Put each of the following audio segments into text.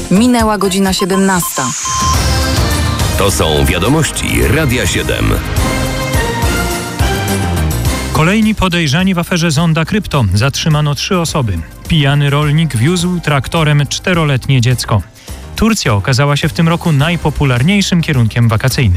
Minęła godzina 17. To są wiadomości Radia 7. Kolejni podejrzani w aferze Zonda Krypto. Zatrzymano 3 osoby. Pijany rolnik wiózł traktorem 4-letnie dziecko. Turcja okazała się w tym roku najpopularniejszym kierunkiem wakacyjnym.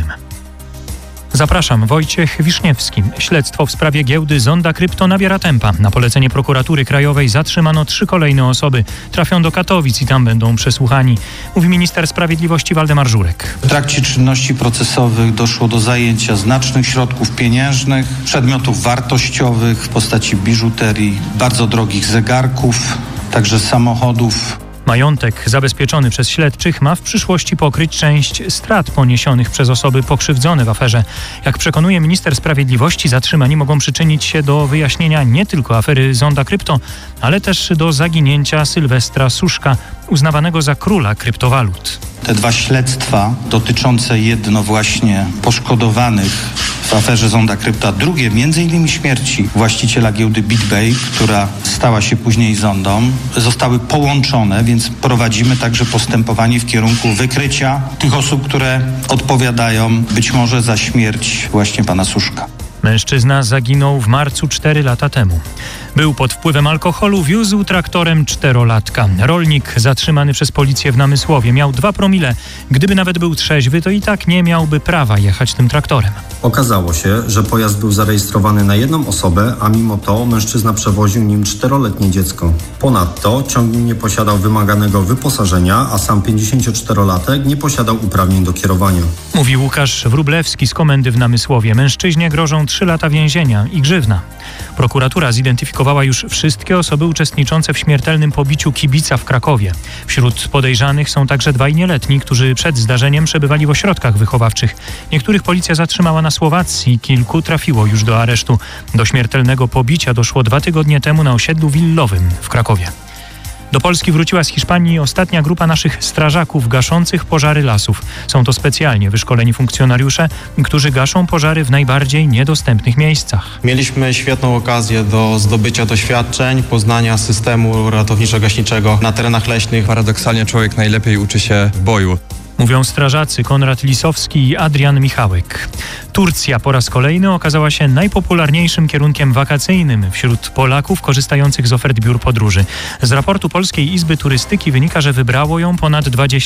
Zapraszam, Wojciech Wiszniewski. Śledztwo w sprawie giełdy Zonda Krypto nabiera tempa. Na polecenie prokuratury krajowej zatrzymano 3 kolejne osoby. Trafią do Katowic i tam będą przesłuchani, mówi minister sprawiedliwości Waldemar Żurek. W trakcie czynności procesowych doszło do zajęcia znacznych środków pieniężnych, przedmiotów wartościowych w postaci biżuterii, bardzo drogich zegarków, także samochodów. Majątek zabezpieczony przez śledczych ma w przyszłości pokryć część strat poniesionych przez osoby pokrzywdzone w aferze. Jak przekonuje minister sprawiedliwości, zatrzymani mogą przyczynić się do wyjaśnienia nie tylko afery Zonda Krypto, ale też do zaginięcia Sylwestra Suszka, uznawanego za króla kryptowalut. Te 2 śledztwa dotyczące jedno właśnie poszkodowanych w aferze Zonda Krypto, a drugie m.in. śmierci właściciela giełdy BitBay, która stała się później Zondą, zostały połączone, więc prowadzimy także postępowanie w kierunku wykrycia tych osób, które odpowiadają być może za śmierć właśnie pana Suszka. Mężczyzna zaginął w marcu 4 lata temu. Był pod wpływem alkoholu, wiózł traktorem 4-latka. Rolnik zatrzymany przez policję w Namysłowie miał 2 promile. Gdyby nawet był trzeźwy, to i tak nie miałby prawa jechać tym traktorem. Okazało się, że pojazd był zarejestrowany na jedną osobę, a mimo to mężczyzna przewoził nim 4-letnie dziecko. Ponadto ciągnik nie posiadał wymaganego wyposażenia, a sam 54-latek nie posiadał uprawnień do kierowania. Mówi Łukasz Wróblewski z komendy w Namysłowie. Mężczyźnie grożą 3 lata więzienia i grzywna. Prokuratura zidentyfikowała już wszystkie osoby uczestniczące w śmiertelnym pobiciu kibica w Krakowie. Wśród podejrzanych są także 2 nieletni, którzy przed zdarzeniem przebywali w ośrodkach wychowawczych. Niektórych policja zatrzymała na Słowacji, kilku trafiło już do aresztu. Do śmiertelnego pobicia doszło 2 tygodnie temu na osiedlu willowym w Krakowie. Do Polski wróciła z Hiszpanii ostatnia grupa naszych strażaków gaszących pożary lasów. Są to specjalnie wyszkoleni funkcjonariusze, którzy gaszą pożary w najbardziej niedostępnych miejscach. Mieliśmy świetną okazję do zdobycia doświadczeń, poznania systemu ratowniczo-gaśniczego na terenach leśnych. Paradoksalnie człowiek najlepiej uczy się w boju. Mówią strażacy Konrad Lisowski i Adrian Michałek. Turcja po raz kolejny okazała się najpopularniejszym kierunkiem wakacyjnym wśród Polaków korzystających z ofert biur podróży. Z raportu Polskiej Izby Turystyki wynika, że wybrało ją ponad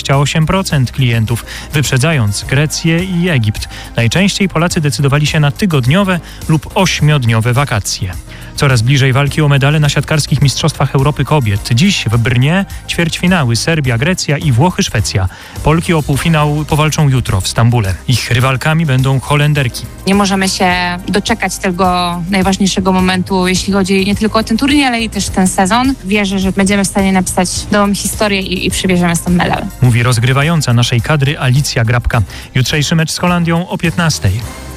28% klientów, wyprzedzając Grecję i Egipt. Najczęściej Polacy decydowali się na tygodniowe lub 8-dniowe wakacje. Coraz bliżej walki o medale na siatkarskich Mistrzostwach Europy Kobiet. Dziś w Brnie ćwierćfinały Serbia, Grecja i Włochy, Szwecja. Polki o półfinał powalczą jutro w Stambule. Ich rywalkami będą Holenderki. Nie możemy się doczekać tego najważniejszego momentu, jeśli chodzi nie tylko o ten turniej, ale i też ten sezon. Wierzę, że będziemy w stanie napisać nową historię i przybierzemy stąd medal. Mówi rozgrywająca naszej kadry Alicja Grabka. Jutrzejszy mecz z Holandią o 15:00.